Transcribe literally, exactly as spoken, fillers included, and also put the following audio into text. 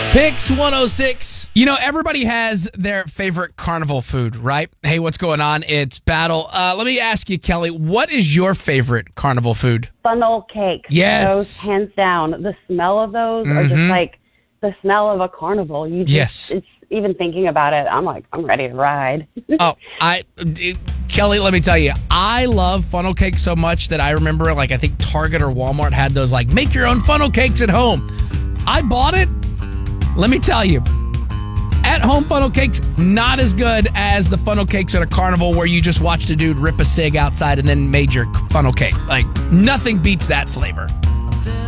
Pix one oh six. You know, everybody has their favorite carnival food, right? Hey, what's going on? It's Battle. Uh, let me ask you, Kelly, what is your favorite carnival food? Funnel cakes. Yes. Those, hands down. The smell of those Mm-hmm. are just like the smell of a carnival. You just, Yes. It's, even thinking about it, I'm like, I'm ready to ride. Oh, I, Kelly, let me tell you, I love funnel cakes so much that I remember, like, I think Target or Walmart had those, like, make your own funnel cakes at home. I bought it. Let me tell you, at home funnel cakes, not as good as the funnel cakes at a carnival where you just watched a dude rip a cig outside and then made your funnel cake. Like, nothing beats that flavor.